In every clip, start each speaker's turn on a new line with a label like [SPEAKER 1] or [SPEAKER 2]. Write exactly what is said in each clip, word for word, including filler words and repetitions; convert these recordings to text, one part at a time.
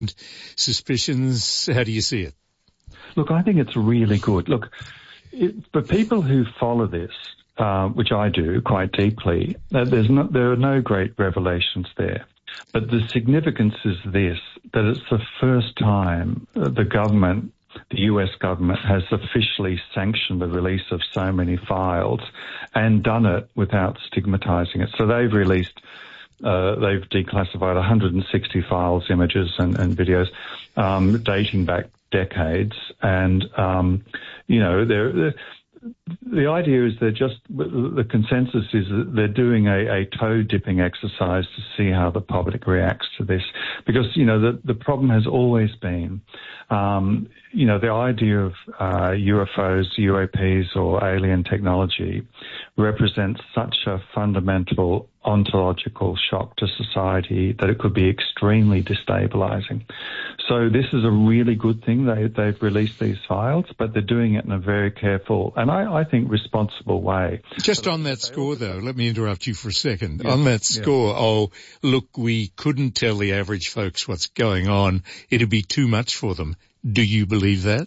[SPEAKER 1] suspicions. How do you see it?
[SPEAKER 2] Look, I think it's really good. Look, it, for people who follow this, uh, which I do quite deeply, uh, there's no, there are no great revelations there. But the significance is this, that it's the first time the government, the U S government, has officially sanctioned the release of so many files and done it without stigmatizing it. So they've released, uh, they've declassified one hundred sixty files, images and, and videos, um, dating back decades. And, um, you know, they're, they're the idea is they're just, the consensus is that they're doing a, a toe-dipping exercise to see how the public reacts to this. Because, you know, the, the problem has always been, um, you know, the idea of uh, U F Os, U A Ps or alien technology represents such a fundamental ontological shock to society that it could be extremely destabilizing. So this is a really good thing. They, they've released these files, but they're doing it in a very careful and I, I think responsible way.
[SPEAKER 1] Just on that score, though, let me interrupt you for a second.
[SPEAKER 2] Yeah.
[SPEAKER 1] On that score, yeah. oh, look, we couldn't tell the average folks what's going on. It'd be too much for them. Do you believe that?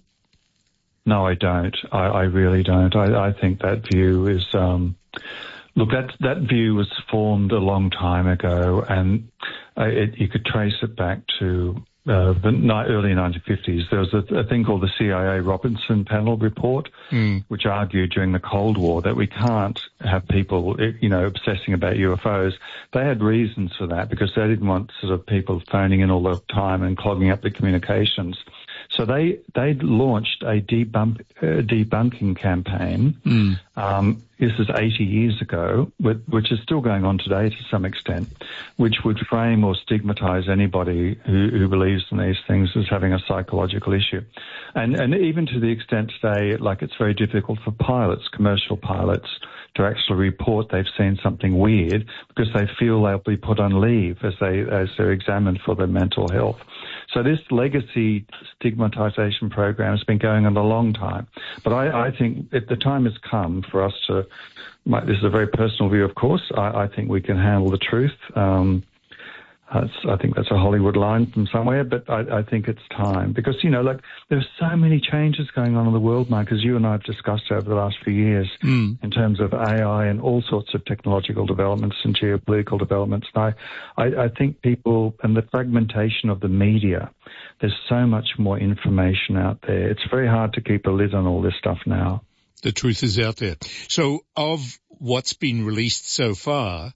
[SPEAKER 2] No, I don't. I, I really don't. I, I think that view is... Um, Look, that that view was formed a long time ago, and uh, it, you could trace it back to uh, the ni- early nineteen fifties. There was a, a thing called the C I A Robinson Panel Report, mm. which argued during the Cold War that we can't have people, you know, obsessing about U F Os. They had reasons for that because they didn't want sort of people phoning in all the time and clogging up the communications. So they they launched a debunk, uh, debunking campaign. Mm. Um, this is eighty years ago, which is still going on today to some extent, which would frame or stigmatize anybody who, who believes in these things as having a psychological issue. And, and even to the extent today, like it's very difficult for pilots, commercial pilots, to actually report they've seen something weird because they feel they'll be put on leave as they as they're examined for their mental health. So this legacy stigmatization program has been going on a long time. But I, I think if the time has come for us to, my, this is a very personal view, of course, I, I think we can handle the truth. Um, That's, I think that's a Hollywood line from somewhere, but I, I think it's time because, you know, like there's so many changes going on in the world, Mike, as you and I have discussed over the last few years mm. in terms of A I and all sorts of technological developments and geopolitical developments. And I, I, I think people and the fragmentation of the media, there's so much more information out there. It's very hard to keep a lid on all this stuff now.
[SPEAKER 1] The truth is out there. So of what's been released so far,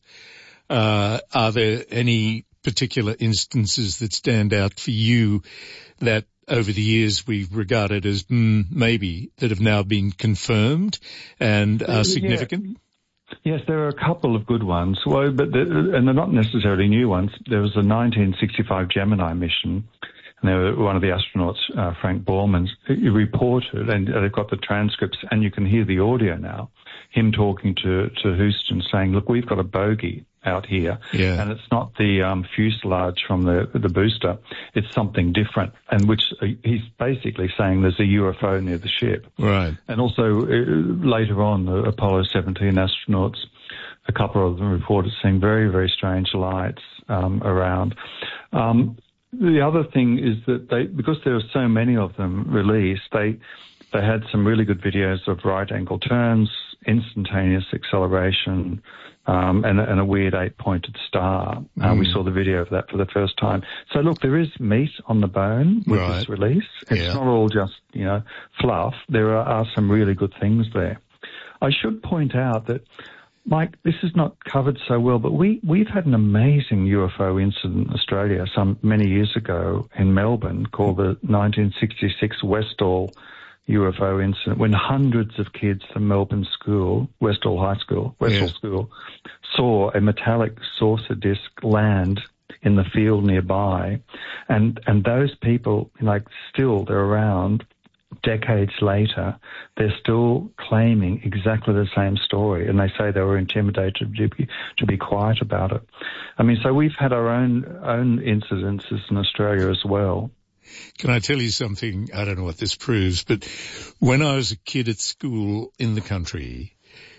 [SPEAKER 1] uh, are there any particular instances that stand out for you that over the years we've regarded as mm, maybe that have now been confirmed and are significant?
[SPEAKER 2] Yeah. Yes, there are a couple of good ones, well, but the, and they're not necessarily new ones. There was a nineteen sixty-five Gemini mission, and there were, one of the astronauts, uh, Frank Borman, he reported, and they've got the transcripts, and you can hear the audio now, him talking to, to Houston saying, look, we've got a bogey out here, yeah. and it's not the um, fuselage from the the booster, it's something different, and which uh, he's basically saying there's a U F O near the ship.
[SPEAKER 1] Right.
[SPEAKER 2] And also uh, later on, the Apollo seventeen astronauts, a couple of them reported seeing very, very strange lights um, around. Um, the other thing is that they, because there are so many of them released, they they had some really good videos of right angle turns, instantaneous acceleration, Um, and, and a weird eight-pointed star. Uh, mm. We saw the video of that for the first time. So, look, there is meat on the bone with right. this release. It's yeah. not all just, you know, fluff. There are, are some really good things there. I should point out that, Mike, this is not covered so well, but we, we've had an amazing U F O incident in Australia some many years ago in Melbourne called the nineteen sixty-six Westall U F O incident, when hundreds of kids from Melbourne School, Westall High School, Westall yeah. School, saw a metallic saucer disc land in the field nearby, and and those people, like, still they're around. Decades later, they're still claiming exactly the same story, and they say they were intimidated to be, to be quiet about it. I mean, so we've had our own own incidences in Australia as well.
[SPEAKER 1] Can I tell you something? I don't know what this proves, but when I was a kid at school in the country,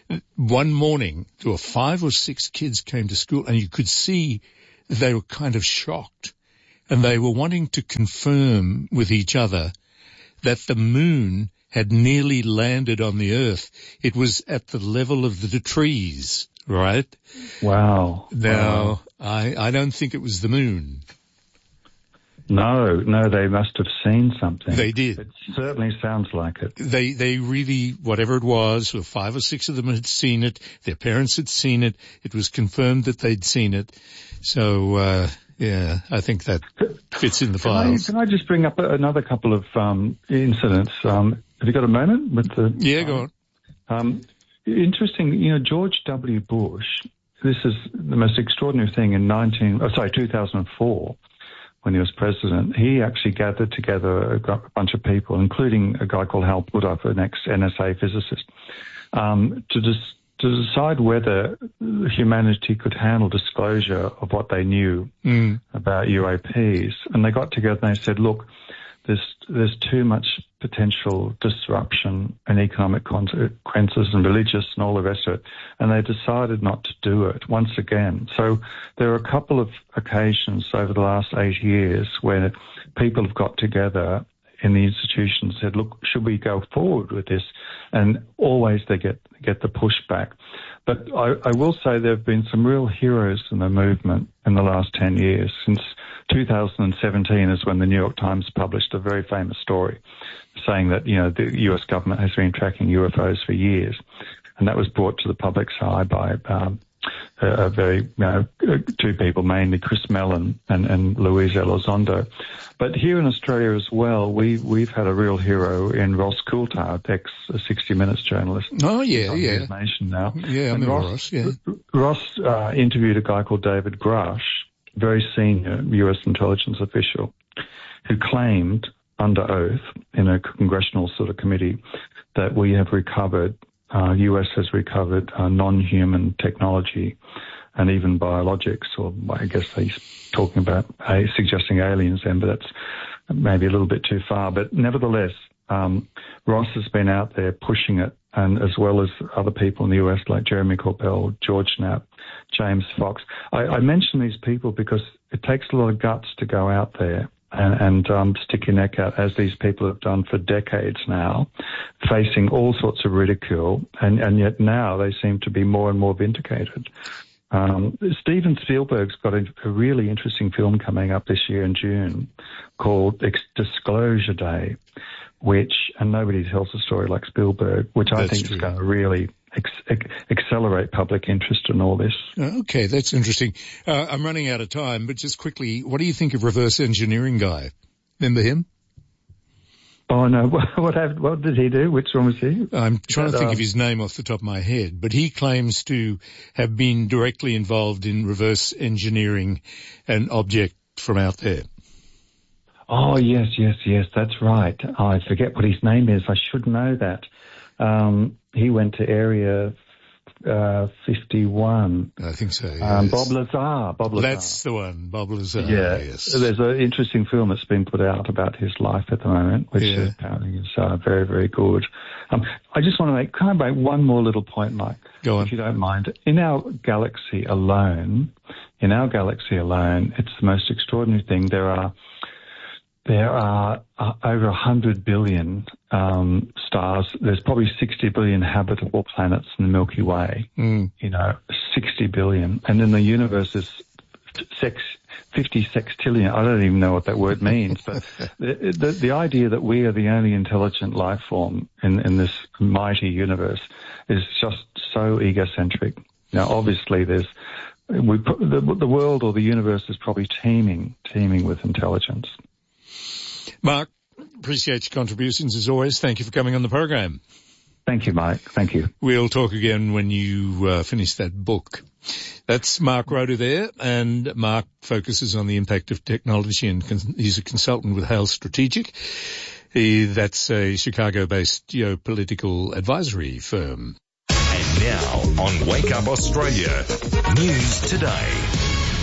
[SPEAKER 1] one morning there were five or six kids came to school and you could see they were kind of shocked. and they were wanting to confirm with each other that the moon had nearly landed on the Earth. It was at the level of the trees, right?
[SPEAKER 2] Wow.
[SPEAKER 1] Now,
[SPEAKER 2] wow.
[SPEAKER 1] I, I don't think it was the moon.
[SPEAKER 2] No, no, they must have seen something.
[SPEAKER 1] They did.
[SPEAKER 2] It certainly sounds like it.
[SPEAKER 1] They, they really, whatever it was, or five or six of them had seen it. Their parents had seen it. It was confirmed that they'd seen it. So, uh, yeah, I think that fits in the files.
[SPEAKER 2] Can I, can I just bring up another couple of, um, incidents? Um, have you got a moment with the?
[SPEAKER 1] Yeah, go on.
[SPEAKER 2] Um, interesting, you know, George W. Bush, this is the most extraordinary thing in nineteen, oh, sorry, two thousand four. When he was president, he actually gathered together a bunch of people, including a guy called Hal Puthoff, an ex-N S A physicist, um, to, dis- to decide whether humanity could handle disclosure of what they knew mm. about U A Ps. And they got together and they said, look, there's, there's too much potential disruption and economic consequences and religious and all the rest of it. And they decided not to do it once again. So there are a couple of occasions over the last eight years where people have got together in the institution and said, look, should we go forward with this? And always they get, get the pushback. But I, I will say there have been some real heroes in the movement in the last ten years. Since two thousand seventeen is when the New York Times published a very famous story saying that, you know, the U S government has been tracking U F Os for years. And that was brought to the public's eye by um, a, a very, you know, two people, mainly Chris Mellon and, and Luis Elizondo. But here in Australia as well, we, we've had a real hero in Ross Coulthard, ex-sixty minutes journalist.
[SPEAKER 1] Oh, yeah, yeah.
[SPEAKER 2] He's on Nation now.
[SPEAKER 1] Yeah, I remember Ross, Ross, yeah.
[SPEAKER 2] Ross uh, interviewed a guy called David Grush, very senior U S intelligence official, who claimed under oath in a congressional sort of committee that we have recovered, uh, U S has recovered uh, non-human technology and even biologics, or I guess he's talking about uh, suggesting aliens then, but that's maybe a little bit too far. But nevertheless, um, Ross has been out there pushing it, and as well as other people in the U S like Jeremy Corbell, George Knapp, James Fox. I, I mention these people because it takes a lot of guts to go out there and, and um, stick your neck out, as these people have done for decades now, facing all sorts of ridicule, and, and yet now they seem to be more and more vindicated. Um, Steven Spielberg's got a, a really interesting film coming up this year in June called Ex- Disclosure Day, which, and nobody tells a story like Spielberg, which I that's think true. is going to really ex- ex- accelerate public interest in all this.
[SPEAKER 1] Okay, that's interesting. Uh, I'm running out of time, but just quickly, what do you think of Reverse Engineering Guy? Remember him?
[SPEAKER 2] Oh, no. What happened? What did he do? Which one was he?
[SPEAKER 1] I'm trying
[SPEAKER 2] that,
[SPEAKER 1] to think
[SPEAKER 2] uh,
[SPEAKER 1] of his name off the top of my head, but he claims to have been directly involved in reverse engineering an object from out there.
[SPEAKER 2] Oh, yes, yes, yes, that's right. Oh, I forget what his name is. I should know that. Um, he went to Area uh, fifty-one.
[SPEAKER 1] I think so, yes.
[SPEAKER 2] Um, Bob Lazar. Bob Lazar.
[SPEAKER 1] That's the one, Bob Lazar,
[SPEAKER 2] yeah.
[SPEAKER 1] yes.
[SPEAKER 2] There's an interesting film that's been put out about his life at the moment, which
[SPEAKER 1] yeah.
[SPEAKER 2] apparently is uh, very, very good. Um, I just want to make, can I make one more little point, Mike?
[SPEAKER 1] Go on.
[SPEAKER 2] If you don't mind. In our galaxy alone, in our galaxy alone, it's the most extraordinary thing. There are There are uh, over one hundred billion um, stars. There's probably sixty billion habitable planets in the Milky Way.
[SPEAKER 1] Mm.
[SPEAKER 2] You know, sixty billion. And in the universe is sex, fifty sextillion. I don't even know what that word means. But the, the, the idea that we are the only intelligent life form in, in this mighty universe is just so egocentric. Now, obviously, there's we, the, the world or the universe is probably teeming, teeming with intelligence.
[SPEAKER 1] Mark, appreciate your contributions as always. Thank you for coming on the program.
[SPEAKER 2] Thank you, Mike. Thank you.
[SPEAKER 1] We'll talk again when you uh, finish that book. That's Mark Roeder there, and Mark focuses on the impact of technology, and con- he's a consultant with Hale Strategic. He, that's a Chicago-based geopolitical advisory firm.
[SPEAKER 3] And now on Wake Up Australia, News Today.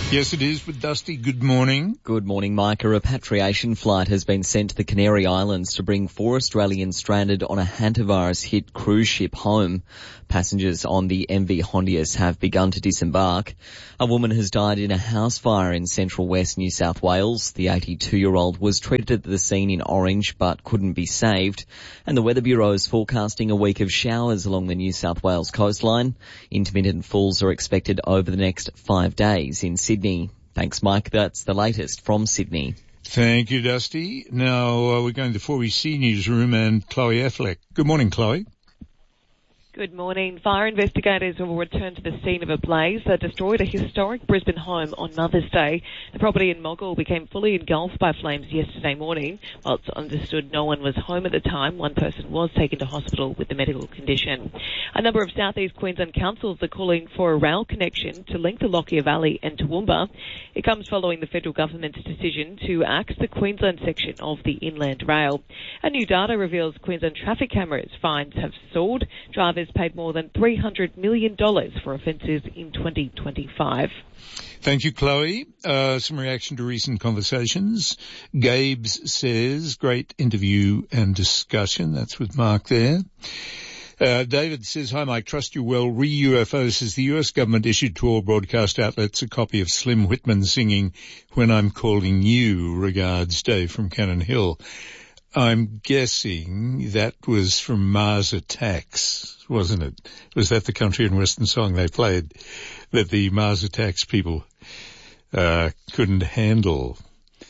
[SPEAKER 1] Yes, it is with Dusty. Good morning.
[SPEAKER 3] Good morning, Mike. A repatriation flight has been sent to the Canary Islands to bring four Australians stranded on a hantavirus-hit cruise ship home. Passengers on the M V Hondius have begun to disembark. A woman has died in a house fire in central west New South Wales. The eighty-two-year-old was treated at the scene in Orange but couldn't be saved. And the Weather Bureau is forecasting a week of showers along the New South Wales coastline. Intermittent falls are expected over the next five days in Sydney. Thanks, Mike. That's the latest from Sydney.
[SPEAKER 1] Thank you, Dusty. Now uh, we're going to four E C Newsroom and Chloe Affleck. Good morning, Chloe.
[SPEAKER 4] Good morning. Fire investigators will return to the scene of a blaze that destroyed a historic Brisbane home on Mother's Day. The property in Moggill became fully engulfed by flames yesterday morning. While it's understood no one was home at the time, one person was taken to hospital with a medical condition. A number of South East Queensland councils are calling for a rail connection to link the Lockyer Valley and Toowoomba. It comes following the federal government's decision to axe the Queensland section of the Inland Rail. A new data reveals Queensland traffic cameras fines have soared. Drivers paid more than three hundred million dollars for offences in twenty twenty-five.
[SPEAKER 1] Thank you, Chloe. Uh, some reaction to recent conversations. Gabes says, great interview and discussion. That's with Mark there. Uh, David says, hi Mike, trust you well. Re-U F O says the U S government issued to all broadcast outlets a copy of Slim Whitman singing When I'm Calling You. Regards, Dave from Cannon Hill. I'm guessing that was from Mars Attacks, wasn't it? Was that the country and western song they played that the Mars Attacks people uh couldn't handle?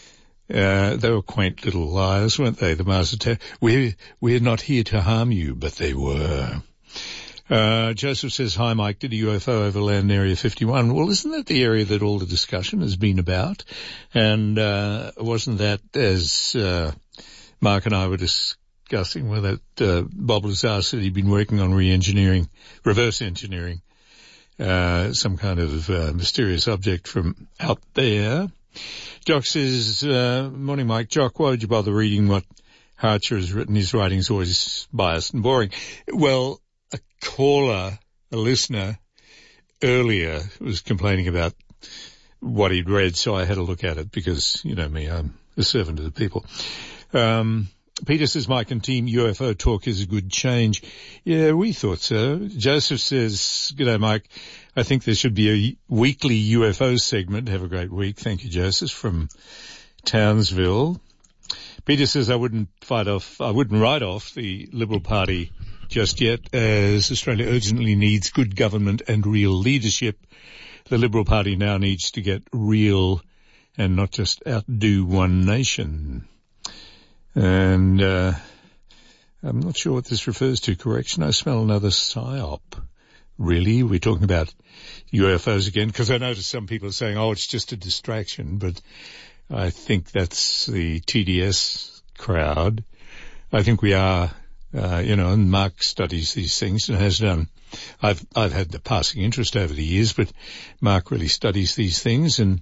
[SPEAKER 1] Uh they were quaint little liars, weren't they, the Mars Attacks? We're, we're not here to harm you, but they were. Uh Joseph says, hi Mike, did a U F O overland Area fifty-one? Well, isn't that the area that all the discussion has been about? And uh wasn't that, as uh Mark and I were discussing with it, uh, Bob Lazar said he'd been working on re-engineering, reverse engineering, uh, some kind of uh, mysterious object from out there. Jock says, uh, morning Mike. Jock, why would you bother reading what Harcher has written? His writing's always biased and boring. Well, a caller, a listener, earlier was complaining about what he'd read, so I had a look at it because, you know me, I'm a servant of the people. Um, Peter says, Mike and team, U F O talk is a good change. Yeah, we thought so. Joseph says, g'day Mike, I think there should be a weekly U F O segment. Have a great week. Thank you, Joseph from Townsville. Peter says, I wouldn't fight off, I wouldn't write off the Liberal Party just yet, as Australia urgently needs good government and real leadership. The Liberal Party now needs to get real and not just outdo one nation. And uh I'm not sure what this refers to. Correction, I smell another psyop. Really? We're talking about U F Os again? Because I noticed some people are saying, oh, it's just a distraction. But I think that's the T D S crowd. I think we are, uh, you know, and Mark studies these things and has done. I've I've had the passing interest over the years, but Mark really studies these things, and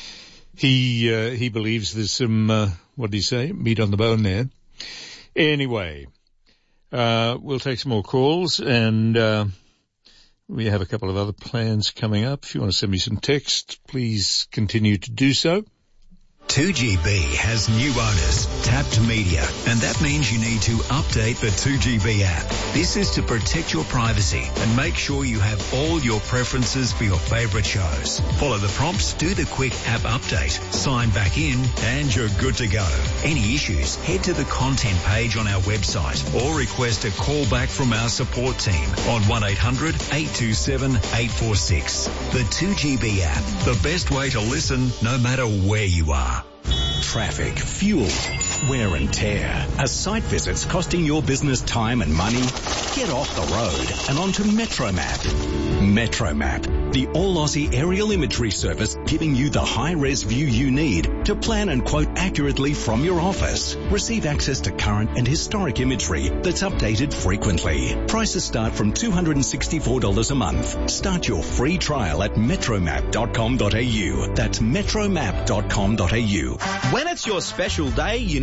[SPEAKER 1] he uh, he believes there's some, uh, what did he say, meat on the bone there. Anyway, uh, we'll take some more calls, and uh, we have a couple of other plans coming up. If you want to send me some text, please continue to do so.
[SPEAKER 5] two G B has new owners, Tapped Media, and that means you need to update the two G B app. This is to protect your privacy and make sure you have all your preferences for your favourite shows. Follow the prompts, do the quick app update, sign back in, and you're good to go. Any issues, head to the content page on our website or request a call back from our support team on one eight hundred eight two seven eight four six. The two G B app, the best way to listen no matter where you are.
[SPEAKER 6] Traffic, fuel, wear and tear. Are site visits costing your business time and money? Get off the road and onto MetroMap. MetroMap, the all-Aussie aerial imagery service giving you the high-res view you need to plan and quote accurately from your office. Receive access to current and historic imagery that's updated frequently. Prices start from two hundred sixty-four dollars a month. Start your free trial at metromap dot com dot a u. That's metromap dot com dot a u.
[SPEAKER 7] When it's your special day, you need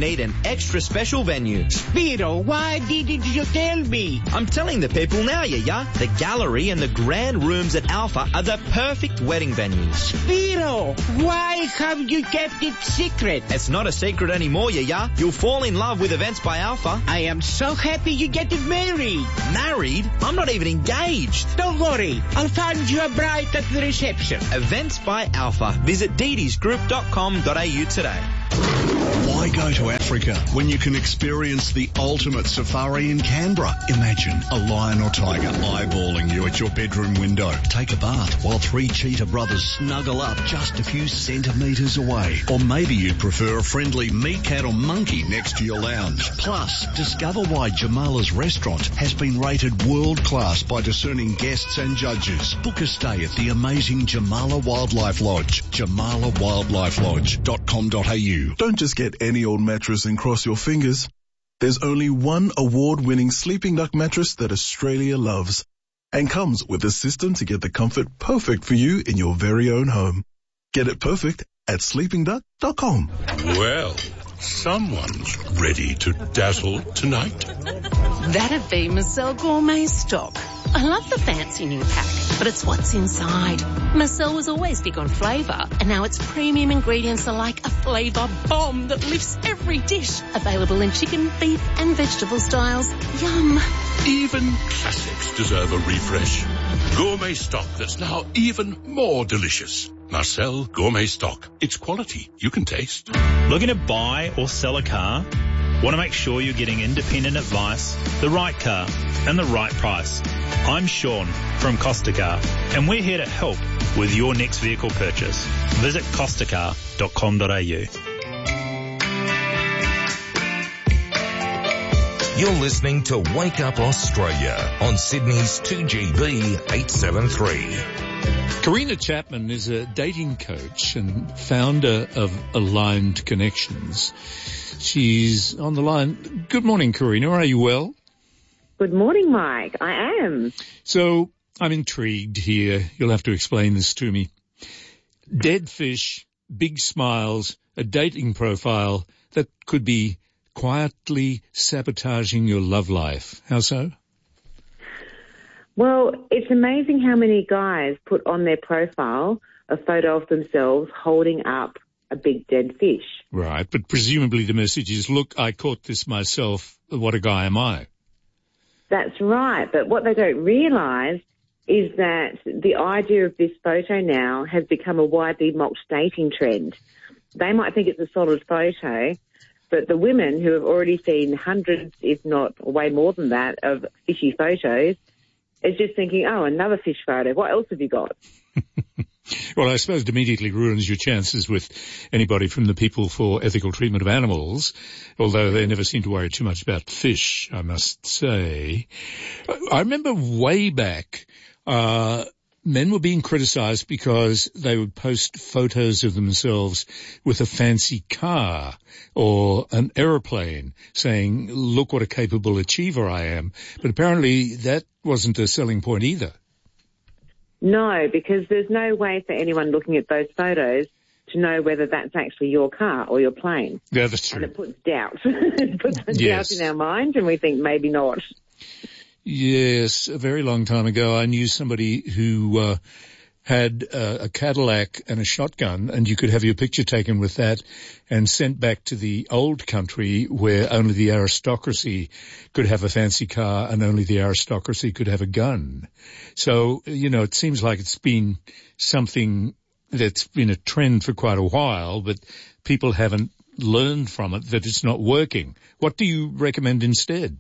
[SPEAKER 7] need an extra special venue.
[SPEAKER 8] Spiro, why didn't you tell me?
[SPEAKER 7] I'm telling the people now, yeah, yeah. The gallery and the grand rooms at Alpha are the perfect wedding venues.
[SPEAKER 8] Spiro, why have you kept it secret?
[SPEAKER 7] It's not a secret anymore, yeah, yeah. You'll fall in love with Events by Alpha.
[SPEAKER 8] I am so happy you get married.
[SPEAKER 7] Married? I'm not even engaged.
[SPEAKER 8] Don't worry, I'll find you a bride at the reception.
[SPEAKER 7] Events by Alpha. Visit didis group dot com dot a u today.
[SPEAKER 9] Why go to Africa when you can experience the ultimate safari in Canberra? Imagine a lion or tiger eyeballing you at your bedroom window. Take a bath while three cheetah brothers snuggle up just a few centimetres away. Or maybe you'd prefer a friendly meerkat or monkey next to your lounge. Plus, discover why Jamala's restaurant has been rated world class by discerning guests and judges. Book a stay at the amazing Jamala Wildlife Lodge. jamala wildlife lodge dot com dot a u.
[SPEAKER 10] Don't just get any old mattress and cross your fingers. There's only one award-winning Sleeping Duck mattress that Australia loves and comes with a system to get the comfort perfect for you in your very own home. Get it perfect at sleeping duck dot com.
[SPEAKER 11] Well, someone's ready to dazzle tonight.
[SPEAKER 12] That'd be Marcel Gourmet Stock. I love the fancy new pack, but it's what's inside. Marcel was always big on flavour, and now its premium ingredients are like a flavour bomb that lifts every dish. Available in chicken, beef and vegetable styles. Yum.
[SPEAKER 11] Even classics deserve a refresh. Gourmet Stock that's now even more delicious. Marcel Gourmet Stock. It's quality you can taste.
[SPEAKER 13] Looking to buy or sell a car? Want to make sure you're getting independent advice, the right car and the right price. I'm Sean from Costa Car, and we're here to help with your next vehicle purchase. Visit costa car dot com dot a u.
[SPEAKER 14] You're listening to Wake Up Australia on Sydney's two G B eight seventy-three.
[SPEAKER 1] Karina Chapman is a dating coach and founder of Aligned Connections. She's on the line. Good morning, Karina. Are you well?
[SPEAKER 15] Good morning, Mike. I am.
[SPEAKER 1] So I'm intrigued here. You'll have to explain this to me. Dead fish, big smiles, a dating profile that could be quietly sabotaging your love life. How so?
[SPEAKER 15] Well, it's amazing how many guys put on their profile a photo of themselves holding up a big dead fish.
[SPEAKER 1] Right, but presumably the message is, look, I caught this myself. What a guy am I?
[SPEAKER 15] That's right, but what they don't realise is that the idea of this photo now has become a widely mocked dating trend. They might think it's a solid photo, but the women who have already seen hundreds, if not way more than that, of fishy photos is just thinking, oh, another fish photo. What else have you got?
[SPEAKER 1] Well, I suppose it immediately ruins your chances with anybody from the People for Ethical Treatment of Animals, although they never seem to worry too much about fish, I must say. I remember way back, uh, men were being criticised because they would post photos of themselves with a fancy car or an aeroplane saying, look what a capable achiever I am. But apparently that wasn't a selling point either.
[SPEAKER 15] No, because there's no way for anyone looking at those photos to know whether that's actually your car or your plane.
[SPEAKER 1] Yeah, that's true.
[SPEAKER 15] And it puts doubt. it puts
[SPEAKER 1] yes.
[SPEAKER 15] doubt in our mind, and we think maybe not.
[SPEAKER 1] Yes, a very long time ago I knew somebody who uh, had uh, a Cadillac and a shotgun, and you could have your picture taken with that and sent back to the old country where only the aristocracy could have a fancy car and only the aristocracy could have a gun. So, you know, it seems like it's been something that's been a trend for quite a while, but people haven't learned from it that it's not working. What do you recommend instead?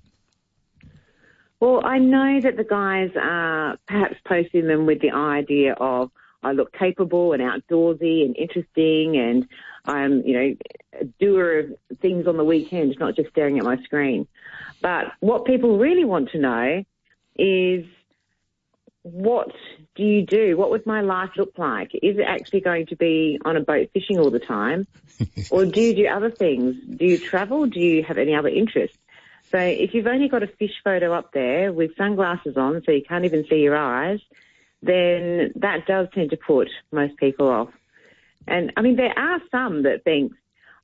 [SPEAKER 15] Well, I know that the guys are perhaps posting them with the idea of, I look capable and outdoorsy and interesting, and I'm, you know, a doer of things on the weekend, not just staring at my screen. But what people really want to know is, what do you do? What would my life look like? Is it actually going to be on a boat fishing all the time? Or do you do other things? Do you travel? Do you have any other interests? So if you've only got a fish photo up there with sunglasses on so you can't even see your eyes, then that does tend to put most people off. And, I mean, there are some that think,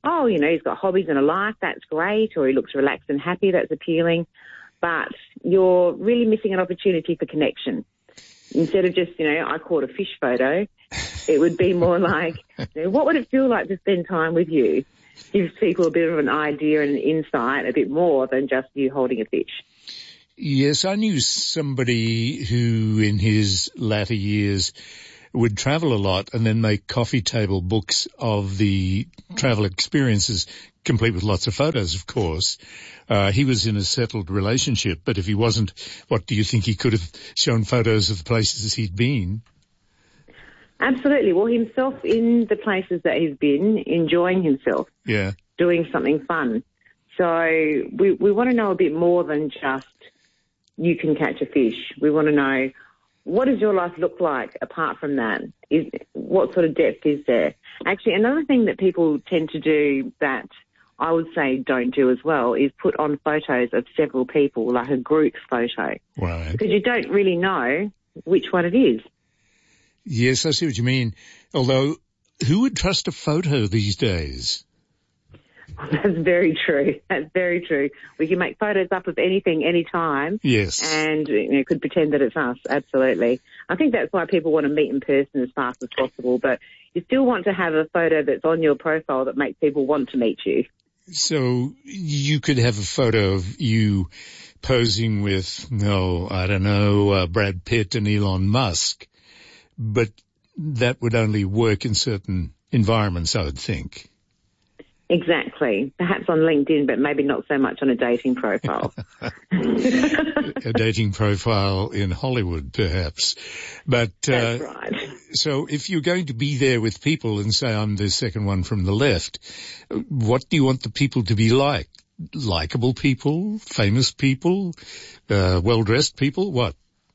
[SPEAKER 15] oh, you know, he's got hobbies and a life, that's great, or he looks relaxed and happy, that's appealing. But you're really missing an opportunity for connection. Instead of just, you know, I caught a fish photo, it would be more like, you know, what would it feel like to spend time with you? Gives people a bit of an idea and an insight, a bit more than just you holding a fish.
[SPEAKER 1] Yes, I knew somebody who in his latter years would travel a lot and then make coffee table books of the travel experiences, complete with lots of photos, of course. Uh, he was in a settled relationship, but if he wasn't, what do you think he could have shown photos of the places he'd been?
[SPEAKER 15] Absolutely. Well, himself in the places that he's been, enjoying himself.
[SPEAKER 1] Yeah.
[SPEAKER 15] Doing something fun. So we, we want to know a bit more than just you can catch a fish. We want to know, what does your life look like apart from that? Is, what sort of depth is there? Actually, another thing that people tend to do that I would say don't do as well is put on photos of several people, like a group photo.
[SPEAKER 1] Right.
[SPEAKER 15] Because you don't really know which one it is.
[SPEAKER 1] Yes, I see what you mean. Although, who would trust a photo these days?
[SPEAKER 15] That's very true. That's very true. We can make photos up of anything, anytime.
[SPEAKER 1] Yes.
[SPEAKER 15] And, you know, could pretend that it's us. Absolutely. I think that's why people want to meet in person as fast as possible. But you still want to have a photo that's on your profile that makes people want to meet you.
[SPEAKER 1] So you could have a photo of you posing with, no, I don't know, uh, Brad Pitt and Elon Musk, but that would only work in certain environments, I would think.
[SPEAKER 15] Exactly. Perhaps on LinkedIn, but maybe not so much on a dating profile.
[SPEAKER 1] A dating profile in Hollywood, perhaps. But, uh,
[SPEAKER 15] That's right.
[SPEAKER 1] So if you're going to be there with people and say, I'm the second one from the left, what do you want the people to be like? Likeable people? Famous people? Uh, well-dressed people? What?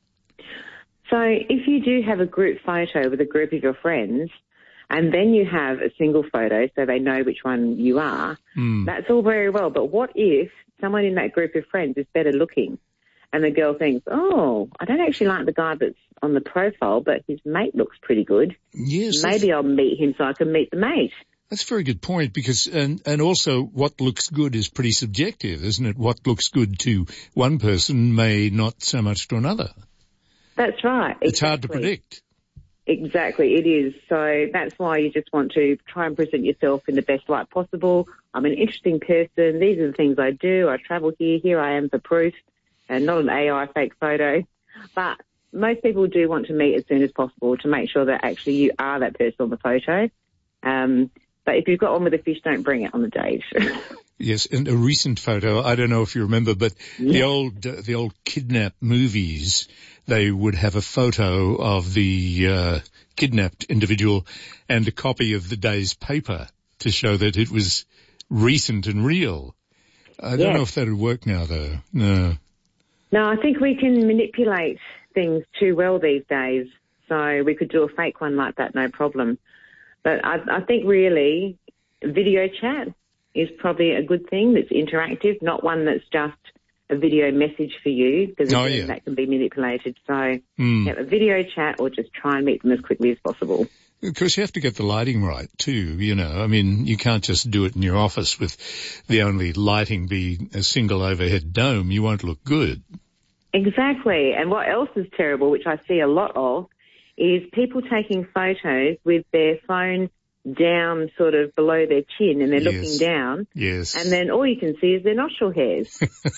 [SPEAKER 15] So if you do have a group photo with a group of your friends, and then you have a single photo so they know which one you are,
[SPEAKER 1] mm.
[SPEAKER 15] that's all very well. But what if someone in that group of friends is better looking and the girl thinks, oh, I don't actually like the guy that's on the profile, but his mate looks pretty good.
[SPEAKER 1] Yes.
[SPEAKER 15] Maybe I'll meet him so I can meet the mate.
[SPEAKER 1] That's a very good point because, and, and also what looks good is pretty subjective, isn't it? What looks good to one person may not so much to another.
[SPEAKER 15] That's right. Exactly.
[SPEAKER 1] It's hard to predict.
[SPEAKER 15] Exactly, it is. So that's why you just want to try and present yourself in the best light possible. I'm an interesting person. These are the things I do. I travel here. Here I am for proof, and not an A I fake photo. But most people do want to meet as soon as possible to make sure that actually you are that person on the photo. Um, but if you've got one with a fish, don't bring it on the date.
[SPEAKER 1] Yes, and a recent photo, I don't know if you remember, but yeah. the old uh, the old kidnap movies, they would have a photo of the uh, kidnapped individual and a copy of the day's paper to show that it was recent and real. I don't
[SPEAKER 15] yes.
[SPEAKER 1] know if that would work now, though. No.
[SPEAKER 15] No, I think we can manipulate things too well these days, so we could do a fake one like that, no problem. But I, I think really video chat is probably a good thing that's interactive, not one that's just a video message for you, because
[SPEAKER 1] oh, yeah.
[SPEAKER 15] that can be manipulated. So
[SPEAKER 1] mm.
[SPEAKER 15] have a video chat or just try and meet them as quickly as possible.
[SPEAKER 1] Because you have to get the lighting right too, you know. I mean, you can't just do it in your office with the only lighting be a single overhead dome. You won't look good.
[SPEAKER 15] Exactly. And what else is terrible, which I see a lot of, is people taking photos with their phone down sort of below their chin and they're
[SPEAKER 1] yes.
[SPEAKER 15] looking down.
[SPEAKER 1] Yes.
[SPEAKER 15] And then all you can see is their nostril hairs.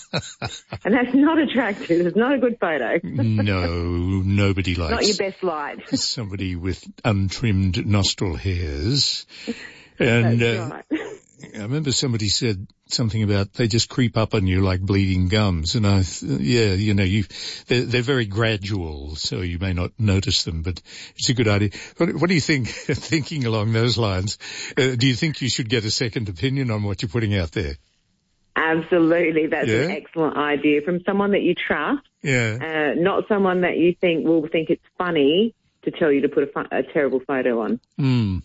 [SPEAKER 15] And that's not attractive. It's not a good photo.
[SPEAKER 1] No, nobody likes
[SPEAKER 15] not your best light.
[SPEAKER 1] somebody with untrimmed nostril hairs. And
[SPEAKER 15] that's
[SPEAKER 1] uh,
[SPEAKER 15] right.
[SPEAKER 1] I remember somebody said something about they just creep up on you like bleeding gums. And I, th- yeah, you know, you, they're, they're very gradual, so you may not notice them, but it's a good idea. What, what do you think, thinking along those lines, uh, do you think you should get a second opinion on what you're putting out there?
[SPEAKER 15] Absolutely. That's
[SPEAKER 1] yeah?
[SPEAKER 15] an excellent idea from someone that you trust.
[SPEAKER 1] Yeah.
[SPEAKER 15] Uh, not someone that you think will think it's funny to tell you to put a, fun- a terrible photo on.
[SPEAKER 1] Hmm.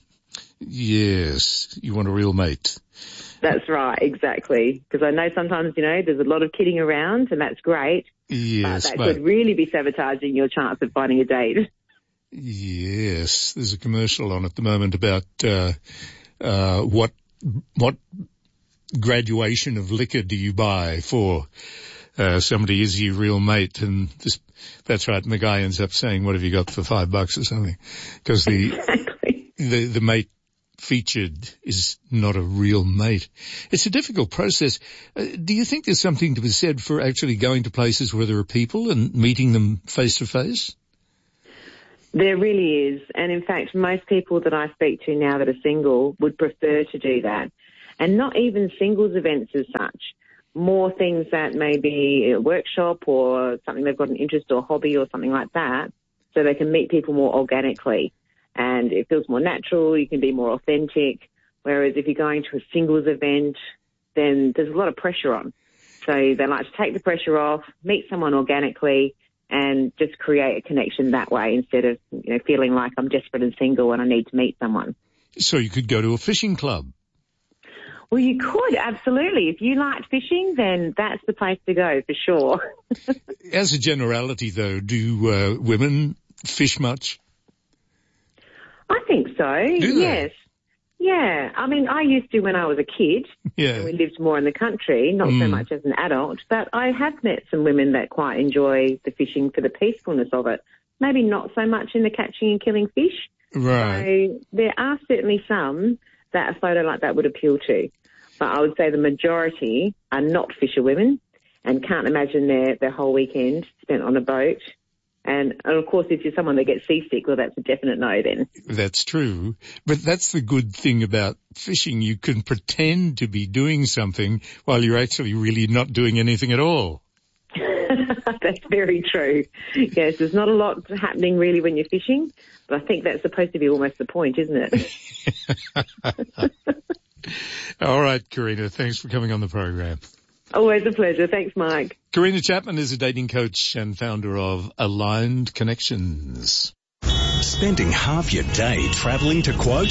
[SPEAKER 1] Yes. You want a real mate.
[SPEAKER 15] That's right, exactly. Because I know sometimes, you know, there's a lot of kidding around and that's great.
[SPEAKER 1] Yes.
[SPEAKER 15] But that
[SPEAKER 1] but,
[SPEAKER 15] could really be sabotaging your chance of finding a date.
[SPEAKER 1] Yes. There's a commercial on at the moment about, uh, uh, what what graduation of liquor do you buy for uh, somebody is your real mate? And this, that's right. And the guy ends up saying, what have you got for five bucks or something? Because the,
[SPEAKER 15] exactly.
[SPEAKER 1] the, the mate featured is not a real mate. It's a difficult process. Uh, do you think there's something to be said for actually going to places where there are people and meeting them face to face?
[SPEAKER 15] There really is. And in fact, most people that I speak to now that are single would prefer to do that. And not even singles events as such. More things that may be a workshop or something they've got an interest or hobby or something like that, so they can meet people more organically. And it feels more natural, you can be more authentic. Whereas if you're going to a singles event, then there's a lot of pressure on. So they like to take the pressure off, meet someone organically, and just create a connection that way instead of, you know, feeling like I'm desperate and single and I need to meet someone.
[SPEAKER 1] So you could go to a fishing club.
[SPEAKER 15] Well, you could, absolutely. If you liked fishing, then that's the place to go for sure.
[SPEAKER 1] As a generality, though, do uh, women fish much?
[SPEAKER 15] I think so,
[SPEAKER 1] do
[SPEAKER 15] yes. Yeah, I mean, I used to when I was a kid.
[SPEAKER 1] Yeah.
[SPEAKER 15] We lived more in the country, not
[SPEAKER 1] Mm.
[SPEAKER 15] so much as an adult, but I have met some women that quite enjoy the fishing for the peacefulness of it. Maybe not so much in the catching and killing fish.
[SPEAKER 1] Right.
[SPEAKER 15] So there are certainly some that a photo like that would appeal to. But I would say the majority are not fisher women and can't imagine their, their whole weekend spent on a boat. And, and, of course, if you're someone that gets seasick, well, that's a definite no then.
[SPEAKER 1] That's true. But that's the good thing about fishing. You can pretend to be doing something while you're actually really not doing anything at all.
[SPEAKER 15] That's very true. Yes, there's not a lot happening really when you're fishing, but I think that's supposed to be almost the point, isn't it?
[SPEAKER 1] All right, Karina, thanks for coming on the program.
[SPEAKER 15] Always a pleasure. Thanks, Mike.
[SPEAKER 1] Karina Chapman is a dating coach and founder of Aligned Connections.
[SPEAKER 6] Spending half your day travelling to quote?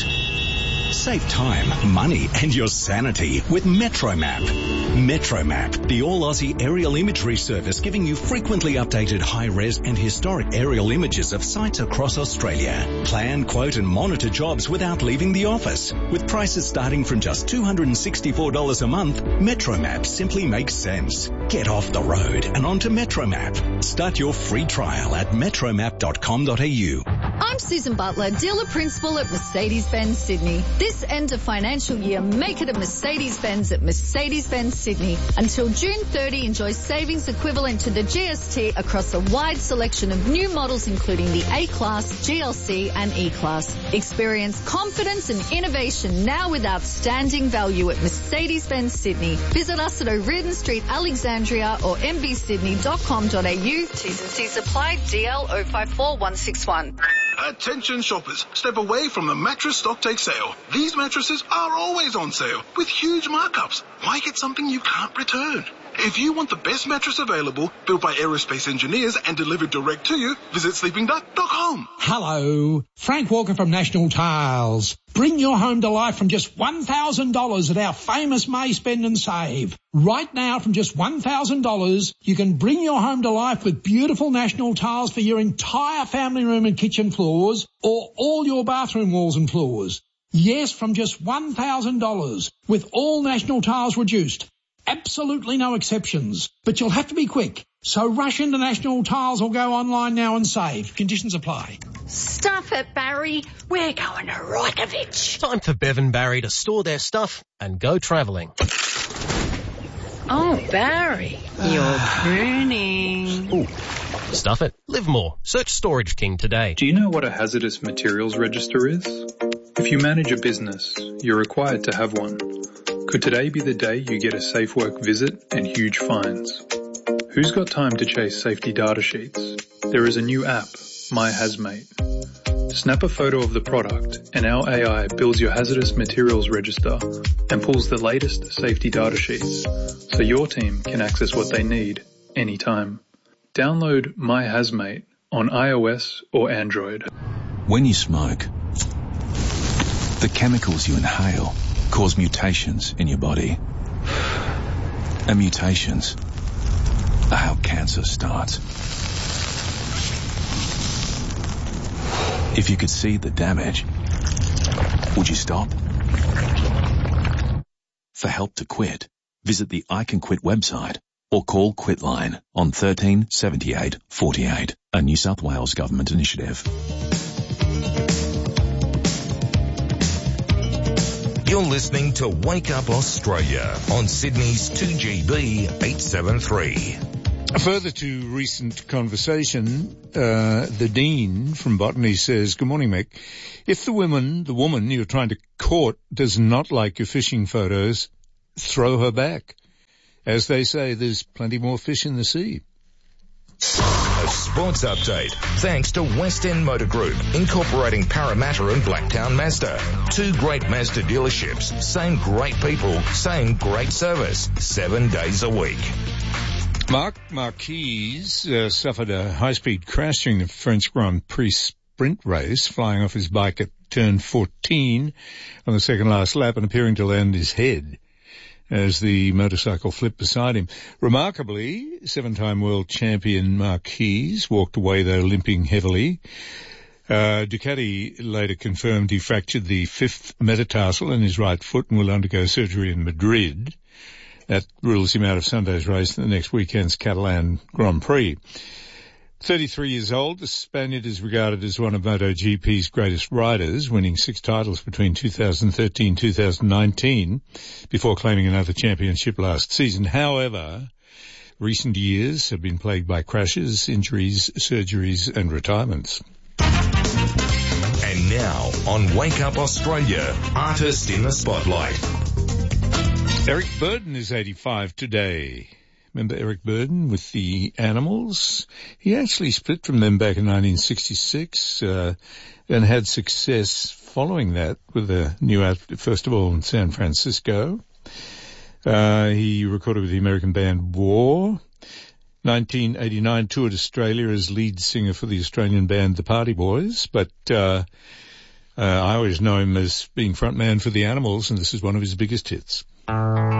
[SPEAKER 6] Save time, money and your sanity with MetroMap. MetroMap, the all-Aussie aerial imagery service giving you frequently updated high-res and historic aerial images of sites across Australia. Plan, quote and monitor jobs without leaving the office. With prices starting from just two hundred sixty-four dollars a month, MetroMap simply makes sense. Get off the road and onto MetroMap. Start your free trial at metromap dot com dot a u.
[SPEAKER 16] I'm Susan Butler, dealer principal at Mercedes-Benz Sydney. This end of financial year, make it a Mercedes-Benz at Mercedes-Benz Sydney. Until June thirtieth, enjoy savings equivalent to the G S T across a wide selection of new models including the A-Class, G L C and E-Class. Experience confidence and innovation now with outstanding value at Mercedes-Benz Sydney. Visit us at O'Riordan Street, Alexandria or m b sydney dot com dot a u. T's and C's apply. D L zero five four one six one.
[SPEAKER 10] Attention shoppers, step away from the mattress stock take sale. These mattresses are always on sale with huge markups. Why get something you can't return? If you want the best mattress available, built by aerospace engineers and delivered direct to you, visit sleeping duck dot com.
[SPEAKER 8] Hello, Frank Walker from National Tiles. Bring your home to life from just one thousand dollars at our famous May Spend and Save. Right now, from just one thousand dollars, you can bring your home to life with beautiful National Tiles for your entire family room and kitchen floors or all your bathroom walls and floors. Yes, from just one thousand dollars, with all National Tiles reduced. Absolutely no exceptions, but you'll have to be quick. So rush into National Tiles or go online now and save. Conditions apply.
[SPEAKER 12] Stuff it, Barry. We're going to Rokovich.
[SPEAKER 17] Time for Bev and Barry to store their stuff and go travelling.
[SPEAKER 12] Oh, Barry, you're pruning.
[SPEAKER 17] Ooh, stuff it. Live more. Search Storage King today.
[SPEAKER 18] Do you know what a hazardous materials register is? If you manage a business, you're required to have one. Could today be the day you get a safe work visit and huge fines? Who's got time to chase safety data sheets? There is a new app, My Hazmate. Snap a photo of the product and our A I builds your hazardous materials register and pulls the latest safety data sheets so your team can access what they need anytime. Download My Hazmate on iOS or Android.
[SPEAKER 19] When you smoke, the chemicals you inhale cause mutations in your body. And mutations are how cancer starts. If you could see the damage, would you stop? For help to quit, visit the I Can Quit website or call Quitline on thirteen seventy-eight forty-eight, a New South Wales government initiative.
[SPEAKER 14] You're listening to Wake Up Australia on Sydney's two G B eight seventy-three.
[SPEAKER 1] Further to recent conversation, uh, the Dean from Botany says, good morning, Mick. If the woman, the woman you're trying to court does not like your fishing photos, throw her back. As they say, there's plenty more fish in the sea.
[SPEAKER 14] A sports update thanks to West End Motor Group, incorporating Parramatta and Blacktown Mazda. Two great Mazda dealerships, same great people, same great service, seven days a week.
[SPEAKER 1] Marc Marquez uh, suffered a high-speed crash during the French Grand Prix sprint race, flying off his bike at turn fourteen on the second last lap and appearing to land his head as the motorcycle flipped beside him. Remarkably, seven-time world champion Marquez walked away, though, limping heavily. Uh, Ducati later confirmed he fractured the fifth metatarsal in his right foot and will undergo surgery in Madrid. That rules him out of Sunday's race in the next weekend's Catalan Grand Prix. thirty-three years old, the Spaniard is regarded as one of MotoGP's greatest riders, winning six titles between two thousand thirteen and two thousand nineteen before claiming another championship last season. However, recent years have been plagued by crashes, injuries, surgeries and retirements.
[SPEAKER 14] And now on Wake Up Australia, Artist in the Spotlight.
[SPEAKER 1] Eric Burden is eighty-five today. Remember Eric Burden with the Animals? He actually split from them back in nineteen sixty-six uh, and had success following that with a new outfit, first of all in San Francisco. Uh, he recorded with the American band War. nineteen eighty-nine toured Australia as lead singer for the Australian band The Party Boys, but uh, uh, I always know him as being frontman for the Animals, and this is one of his biggest hits.